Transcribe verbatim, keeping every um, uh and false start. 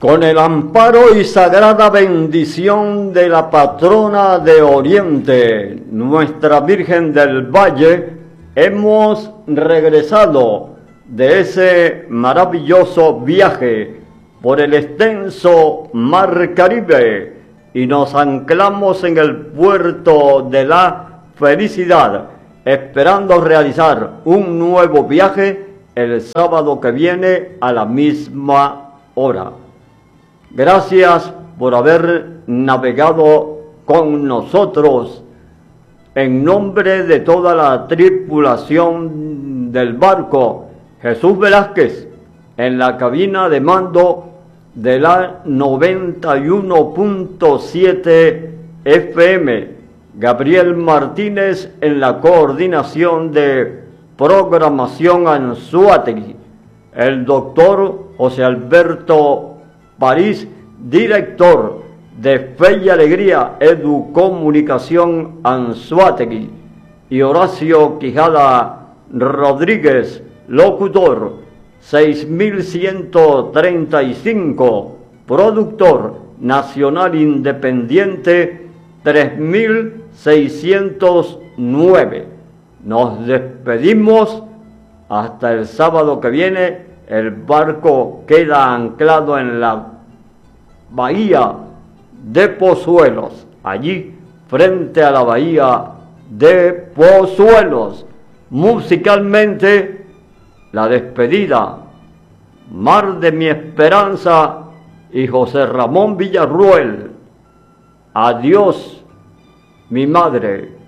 Con el amparo y sagrada bendición de la patrona de Oriente, nuestra Virgen del Valle, hemos regresado de ese maravilloso viaje por el extenso Mar Caribe y nos anclamos en el puerto de la felicidad, esperando realizar un nuevo viaje el sábado que viene a la misma hora. Gracias por haber navegado con nosotros. En nombre de toda la tripulación del barco, Jesús Velázquez, en la cabina de mando de la noventa y uno punto siete F M, Gabriel Martínez en la coordinación de programación Anzoátegui, el doctor José Alberto París, director de Fe y Alegría Educomunicación Anzoátegui, y Horacio Quijada Rodríguez, locutor, seis mil ciento treinta y cinco, productor nacional independiente, tres mil seiscientos nueve. Nos despedimos hasta el sábado que viene. El barco queda anclado en la bahía de Pozuelos, allí frente a la bahía de Pozuelos. Musicalmente, la despedida, Mar de mi Esperanza y José Ramón Villarruel. Adiós, mi madre.